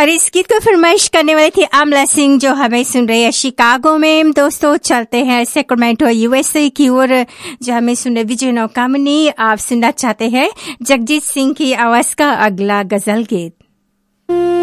और इस गीत को फरमाइश करने वाली थी आमला सिंह, जो हमें सुन रही है शिकागो में। दोस्तों चलते हैं सेक्रामेंटो यूएसए की ओर, जो हमें सुन रहे विजय नौकामनी। आप सुनना चाहते हैं जगजीत सिंह की आवाज का अगला गजल गीत।